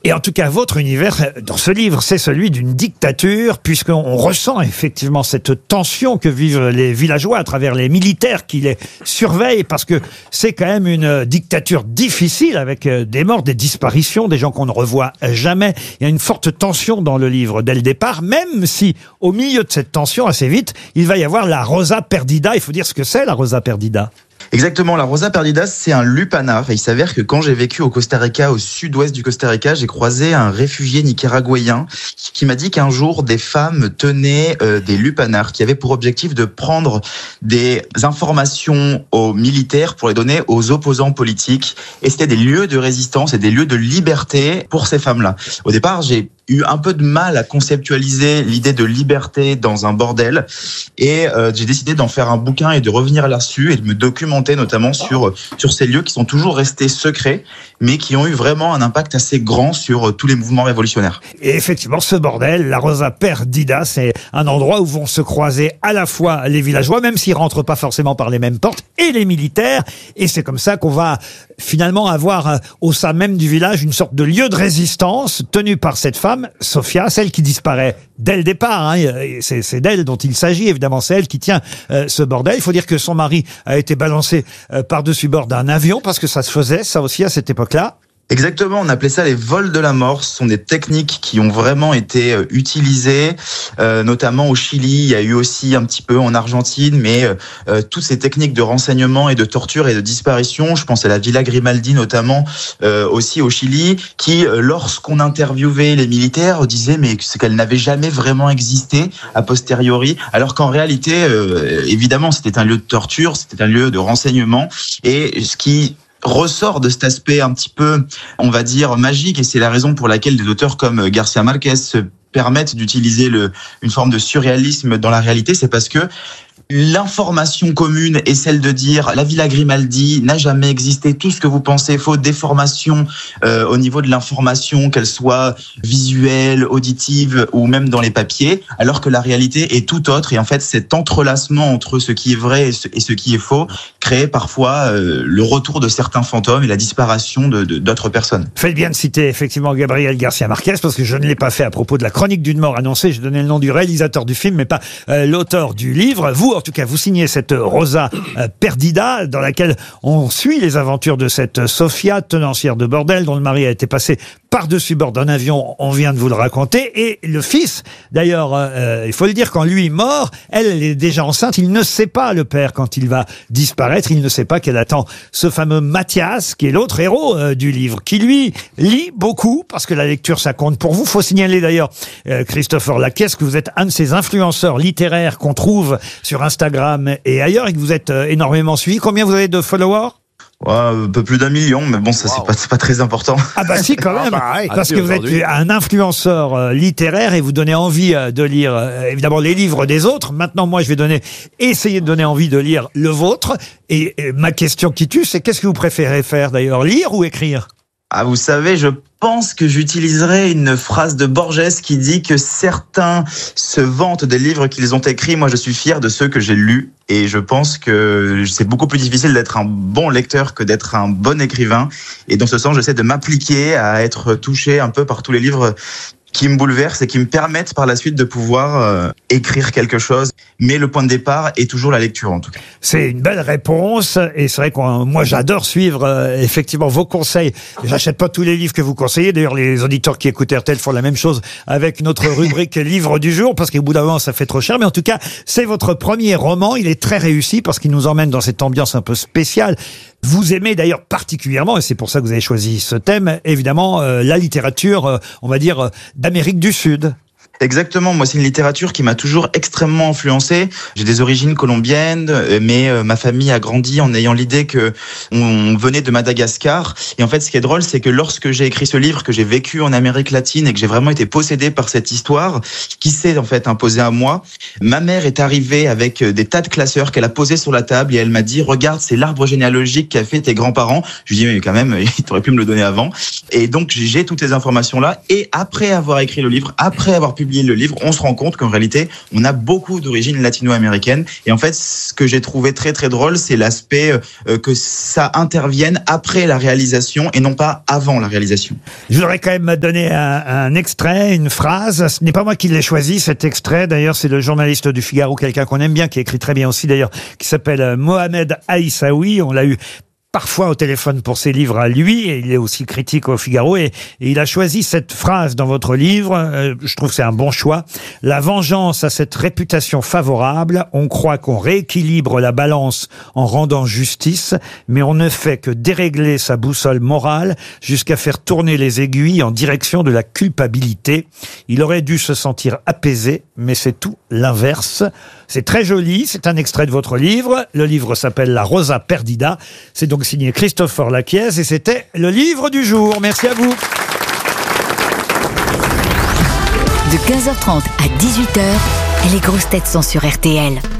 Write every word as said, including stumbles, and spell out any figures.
Et en tout cas, votre univers, dans ce livre, c'est celui d'une dictature, puisqu'on ressent effectivement cette tension que vivent les villageois à travers les militaires qui les surveillent, parce que c'est quand même une dictature difficile, avec des morts, des disparitions, des gens qu'on ne revoit jamais. Il y a une forte tension dans le livre dès le départ, même si, au milieu de cette tension, assez vite, il va y avoir la Rosa Perdida. Il faut dire ce que c'est, la Rosa Perdida. Exactement, la Rosa Perdida, c'est un lupanar. Et il s'avère que quand j'ai vécu au Costa Rica, au sud-ouest du Costa Rica, j'ai croisé un réfugié nicaraguayen qui m'a dit qu'un jour, des femmes tenaient euh, des lupanars qui avaient pour objectif de prendre des informations aux militaires pour les donner aux opposants politiques. Et c'était des lieux de résistance et des lieux de liberté pour ces femmes-là. Au départ, j'ai eu un peu de mal à conceptualiser l'idée de liberté dans un bordel et euh, j'ai décidé d'en faire un bouquin et de revenir là-dessus et de me documenter notamment sur sur ces lieux qui sont toujours restés secrets mais qui ont eu vraiment un impact assez grand sur euh, tous les mouvements révolutionnaires. Et effectivement, ce bordel, la Rosa Perdida, c'est un endroit où vont se croiser à la fois les villageois, même s'ils rentrent pas forcément par les mêmes portes, et les militaires, et c'est comme ça qu'on va finalement avoir euh, au sein même du village une sorte de lieu de résistance tenu par cette femme, Sofia, celle qui disparaît dès le départ. Hein. C'est, c'est d'elle dont il s'agit, évidemment. C'est elle qui tient euh, ce bordel. Il faut dire que son mari a été balancé euh, par-dessus bord d'un avion, parce que ça se faisait, ça aussi, à cette époque-là. Exactement, on appelait ça les vols de la mort. Ce sont des techniques qui ont vraiment été euh, utilisées, euh, notamment au Chili. Il y a eu aussi un petit peu en Argentine, mais euh, toutes ces techniques de renseignement et de torture et de disparition, je pense à la Villa Grimaldi notamment, euh, aussi au Chili, qui, euh, lorsqu'on interviewait les militaires, disaient mais c'est qu'elles n'avaient jamais vraiment existé a posteriori, alors qu'en réalité, euh, évidemment, c'était un lieu de torture, c'était un lieu de renseignement, et ce qui ressort de cet aspect un petit peu, on va dire, magique, et c'est la raison pour laquelle des auteurs comme Garcia Marquez se permettent d'utiliser le, une forme de surréalisme dans la réalité, c'est parce que l'information commune est celle de dire la Villa Grimaldi n'a jamais existé, tout ce que vous pensez est faux, des formations euh, au niveau de l'information, qu'elle soit visuelle, auditive ou même dans les papiers, alors que la réalité est tout autre. Et en fait, cet entrelacement entre ce qui est vrai et ce, et ce qui est faux crée parfois euh, le retour de certains fantômes et la disparition de, de, d'autres personnes. Faites bien de citer effectivement Gabriel Garcia Marquez, parce que je ne l'ai pas fait à propos de la chronique d'une mort annoncée. J'ai donné le nom du réalisateur du film, mais pas euh, l'auteur du livre. Vous, en tout cas, vous signez cette Rosa euh, Perdida, dans laquelle on suit les aventures de cette Sofia, tenancière de bordel, dont le mari a été passé par-dessus bord d'un avion, on vient de vous le raconter, et le fils, d'ailleurs, euh, il faut le dire, quand lui est mort, elle, elle est déjà enceinte, il ne sait pas, le père, quand il va disparaître, il ne sait pas qu'elle attend ce fameux Mathias, qui est l'autre héros euh, du livre, qui lui lit beaucoup, parce que la lecture, ça compte pour vous. Faut signaler d'ailleurs, euh, Christopher Lacaisse, que vous êtes un de ces influenceurs littéraires qu'on trouve sur Instagram et ailleurs, et que vous êtes euh, énormément suivi. Combien vous avez de followers ? Ouais, un peu plus d'un million, mais bon, ça, wow. c'est pas, c'est pas très important. Ah bah si, quand même, ah bah, parce que vous aujourd'hui. êtes un influenceur euh, littéraire et vous donnez envie euh, de lire, euh, évidemment, les livres des autres. Maintenant, moi, je vais donner, essayer de donner envie de lire le vôtre. Et, et ma question qui tue, c'est qu'est-ce que vous préférez faire, d'ailleurs, lire ou écrire ? Ah, vous savez, je pense que j'utiliserai une phrase de Borges qui dit que certains se vantent des livres qu'ils ont écrits. Moi, je suis fier de ceux que j'ai lus. Et je pense que c'est beaucoup plus difficile d'être un bon lecteur que d'être un bon écrivain. Et dans ce sens, j'essaie de m'appliquer à être touché un peu par tous les livres qui me bouleversent et qui me permettent par la suite de pouvoir euh, écrire quelque chose. Mais le point de départ est toujours la lecture, en tout cas. C'est une belle réponse, et c'est vrai que moi j'adore suivre euh, effectivement vos conseils. J'achète pas tous les livres que vous conseillez. D'ailleurs, les auditeurs qui écoutent R T L font la même chose avec notre rubrique livre du jour, parce qu'au bout d'un moment ça fait trop cher. Mais en tout cas, c'est votre premier roman. Il est très réussi parce qu'il nous emmène dans cette ambiance un peu spéciale. Vous aimez d'ailleurs particulièrement, et c'est pour ça que vous avez choisi ce thème, évidemment, euh, la littérature, euh, on va dire, euh, d'Amérique du Sud. Exactement, moi c'est une littérature qui m'a toujours extrêmement influencé. J'ai des origines colombiennes, mais euh, ma famille a grandi en ayant l'idée que on venait de Madagascar. Et en fait, ce qui est drôle, c'est que lorsque j'ai écrit ce livre, que j'ai vécu en Amérique latine et que j'ai vraiment été possédé par cette histoire, qui s'est en fait imposée à moi, ma mère est arrivée avec des tas de classeurs qu'elle a posés sur la table et elle m'a dit « Regarde, c'est l'arbre généalogique qu'a fait tes grands-parents. » Je lui ai dit « Mais quand même, t'aurais pu me le donner avant. » Et donc, j'ai toutes ces informations-là. Et après avoir écrit le livre, après avoir pu publié le livre, on se rend compte qu'en réalité, on a beaucoup d'origine latino-américaine. Et en fait, ce que j'ai trouvé très très drôle, c'est l'aspect euh, que ça intervienne après la réalisation et non pas avant la réalisation. Je voudrais quand même donner un, un extrait, une phrase. Ce n'est pas moi qui l'ai choisi, cet extrait. D'ailleurs, c'est le journaliste du Figaro, quelqu'un qu'on aime bien, qui écrit très bien aussi d'ailleurs, qui s'appelle Mohamed Aïssaoui. On l'a eu parfois au téléphone pour ses livres à lui, et il est aussi critique au Figaro, et, et il a choisi cette phrase dans votre livre, euh, je trouve que c'est un bon choix. La vengeance a cette réputation favorable, on croit qu'on rééquilibre la balance en rendant justice, mais on ne fait que dérégler sa boussole morale jusqu'à faire tourner les aiguilles en direction de la culpabilité. Il aurait dû se sentir apaisé, mais c'est tout l'inverse. C'est très joli, c'est un extrait de votre livre. Le livre s'appelle La Rosa Perdida. C'est donc signé Christophe Laquiès et c'était le livre du jour. Merci à vous. De quinze heures trente à dix-huit heures, les grosses têtes sont sur R T L.